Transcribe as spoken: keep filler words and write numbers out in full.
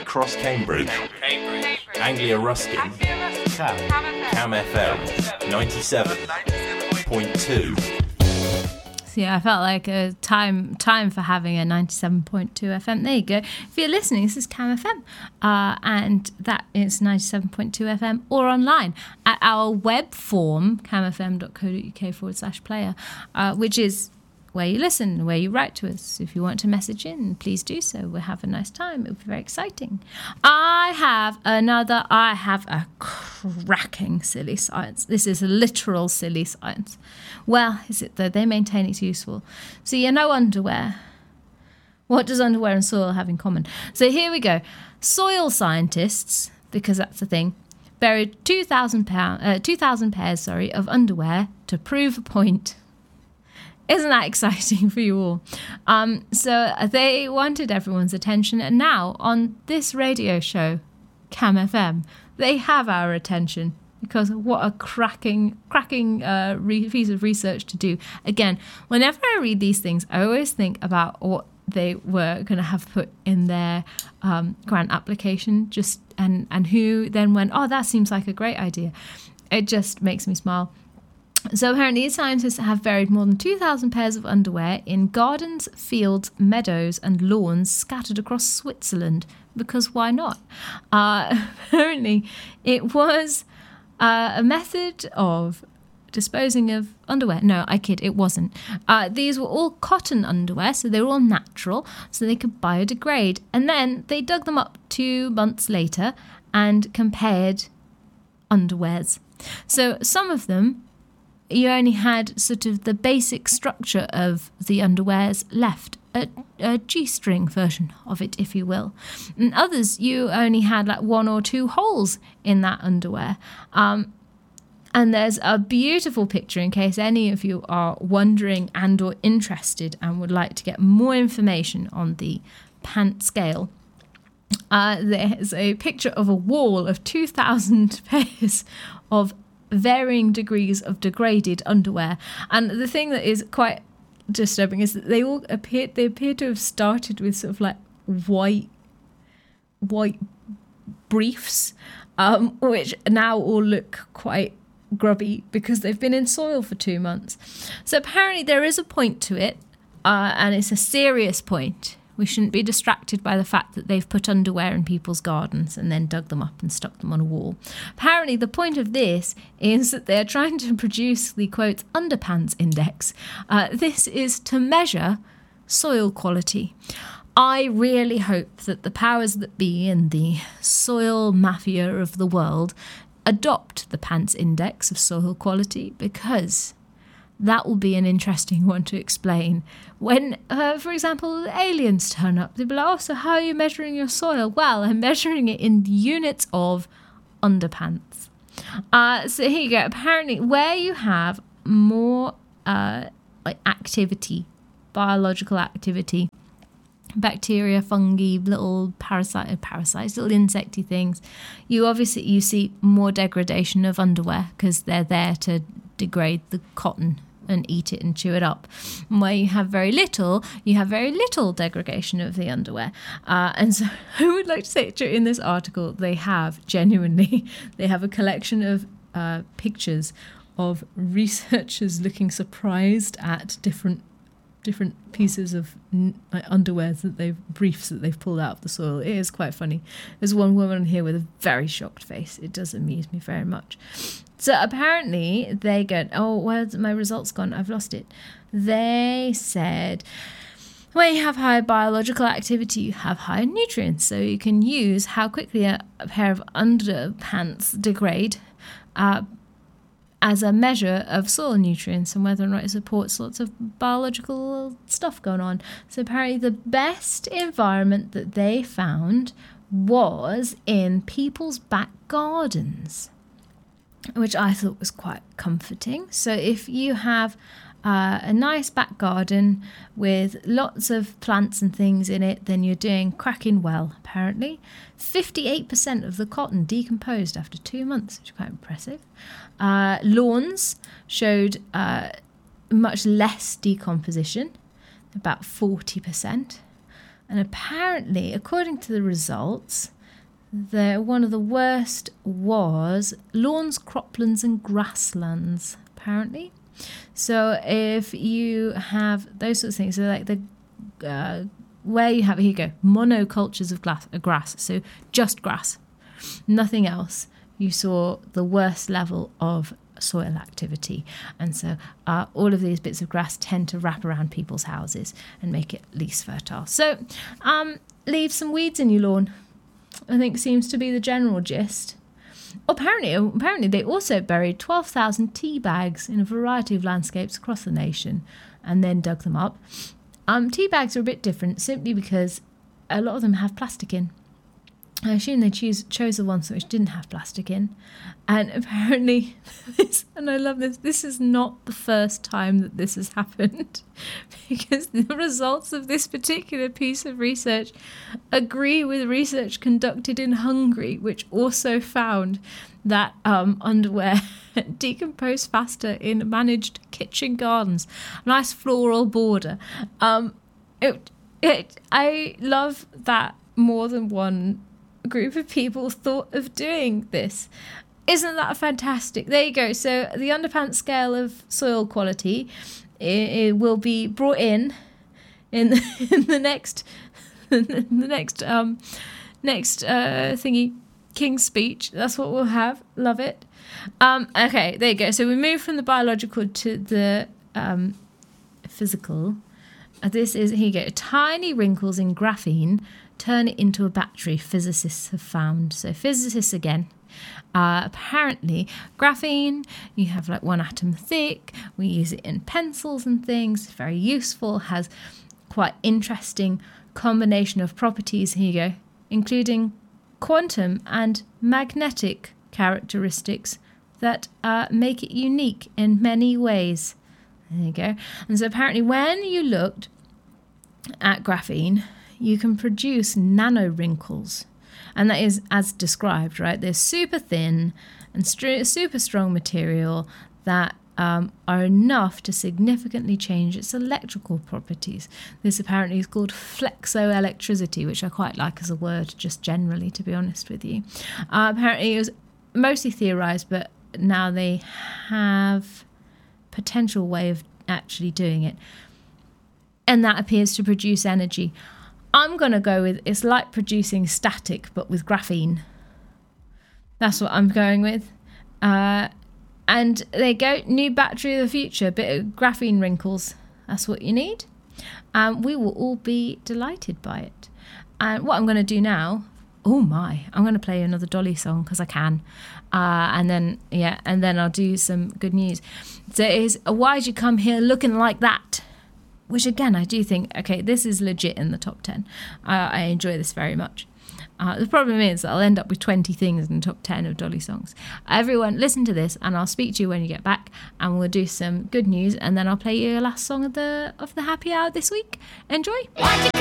across Cambridge. Cambridge. Anglia Ruskin. Cam. Cam F M. ninety-seven point two. So yeah, I felt like a time time for having a ninety-seven point two F M. There you go. If you're listening, this is Cam F M. Uh, and that is ninety-seven point two F M or online at our web form, camfm.co.uk forward slash player, uh, which is where you listen, where you write to us. If you want to message in, please do so. We'll have a nice time. It'll be very exciting. I have another, I have a cracking silly science. This is a literal silly science. Well, is it though? They maintain it's useful. So you know underwear. What does underwear and soil have in common? So here we go. Soil scientists, because that's the thing, buried two thousand pound, uh, two thousand pairs, sorry, of underwear to prove a point. Isn't that exciting for you all? Um, so they wanted everyone's attention, and now on this radio show, Cam F M, they have our attention, because what a cracking, cracking uh, re- piece of research to do. Again, whenever I read these things, I always think about what they were going to have put in their um, grant application, just and and who then went, oh, that seems like a great idea. It just makes me smile. So apparently these scientists have buried more than two thousand pairs of underwear in gardens, fields, meadows and lawns scattered across Switzerland, because why not? Uh, apparently it was uh, a method of disposing of underwear. No, I kid, it wasn't. Uh, these were all cotton underwear, so they were all natural, so they could biodegrade. And then they dug them up two months later and compared underwears. So some of them, you only had sort of the basic structure of the underwears left, a, a G-string version of it, if you will. And others, you only had like one or two holes in that underwear. Um, and there's a beautiful picture in case any of you are wondering and or interested and would like to get more information on the pant scale. Uh, there's a picture of a wall of two thousand pairs of varying degrees of degraded underwear, and the thing that is quite disturbing is that they all appear they appear to have started with sort of like white white briefs, um, which now all look quite grubby because they've been in soil for two months. So apparently there is a point to it, uh, and it's a serious point. We shouldn't be distracted by the fact that they've put underwear in people's gardens and then dug them up and stuck them on a wall. Apparently, the point of this is that they're trying to produce the, quote, underpants index. Uh, this is to measure soil quality. I really hope that the powers that be in the soil mafia of the world adopt the pants index of soil quality, because that will be an interesting one to explain. When, uh, for example, aliens turn up, they'll be like, oh, so how are you measuring your soil? Well, I'm measuring it in units of underpants. Uh, so here you go. Apparently, where you have more uh, like activity, biological activity, bacteria, fungi, little parasite, parasites, little insecty things, you obviously you see more degradation of underwear because they're there to degrade the cotton and eat it and chew it up. And where you have very little, you have very little degradation of the underwear. Uh, and so I would like to say in this article, they have genuinely, they have a collection of uh, pictures of researchers looking surprised at different different pieces of like, underwears that they've, briefs that they've pulled out of the soil. It is quite funny. There's one woman here with a very shocked face. It does amuse me very much. So apparently they go, oh, where's my results gone? I've lost it. They said, when you have higher biological activity, you have higher nutrients. So you can use how quickly a, a pair of underpants degrade uh, as a measure of soil nutrients and whether or not it supports lots of biological stuff going on. So apparently the best environment that they found was in people's back gardens, which I thought was quite comforting. So if you have uh, a nice back garden with lots of plants and things in it, then you're doing cracking well, apparently. fifty-eight percent of the cotton decomposed after two months, which is quite impressive. Uh, lawns showed uh, much less decomposition, about forty percent. And apparently, according to the results, the one of the worst was lawns, croplands and grasslands, apparently. So if you have those sorts of things, so like the uh, where you have, here you go, monocultures of glass, uh, grass, so just grass, nothing else, you saw the worst level of soil activity. And so uh, all of these bits of grass tend to wrap around people's houses and make it least fertile. So um, leave some weeds in your lawn, I think seems to be the general gist. Apparently, apparently they also buried twelve thousand tea bags in a variety of landscapes across the nation and then dug them up. Um, tea bags are a bit different simply because a lot of them have plastic in. I assume they choose, chose the ones which didn't have plastic in. And apparently, this, and I love this, this is not the first time that this has happened, because the results of this particular piece of research agree with research conducted in Hungary, which also found that um, underwear decompose faster in managed kitchen gardens. Nice floral border. Um, it, it, I love that more than one group of people thought of doing this. Isn't that fantastic? There you go. So the underpants scale of soil quality, it, it will be brought in in the, in the next the next um next uh thingy King's Speech. That's what we'll have. Love it. Um okay, there you go. So we move from the biological to the um physical. Uh, this is, here you go, tiny wrinkles in graphene turn it into a battery, physicists have found. So physicists again. Uh, apparently, graphene, you have like one atom thick. We use it in pencils and things. It's very useful, has quite interesting combination of properties, here you go, including quantum and magnetic characteristics that uh, make it unique in many ways. There you go. And so apparently when you looked at graphene, you can produce nano wrinkles. And that is as described, right? They're super thin and st- super strong material that um, are enough to significantly change its electrical properties. This apparently is called flexoelectricity, which I quite like as a word, just generally, to be honest with you. Uh, apparently it was mostly theorized, but now they have potential way of actually doing it. And that appears to produce energy. I'm going to go with, it's like producing static, but with graphene. That's what I'm going with. Uh, and there you go, new battery of the future, bit of graphene wrinkles. That's what you need. Um, we will all be delighted by it. And what I'm going to do now, oh my, I'm going to play another Dolly song because I can. Uh, and then, yeah, and then I'll do some good news. So it is, why'd you come here looking like that? Which again, I do think, okay, this is legit in the top ten. Uh, I enjoy this very much. Uh, the problem is that I'll end up with twenty things in the top ten of Dolly songs. Everyone, listen to this, and I'll speak to you when you get back, and we'll do some good news, and then I'll play you your last song of the of the happy hour this week. Enjoy.